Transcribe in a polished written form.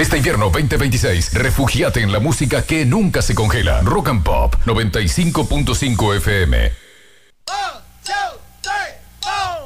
Este invierno 2026, refúgiate en la música que nunca se congela. Rock and Pop 95.5 FM.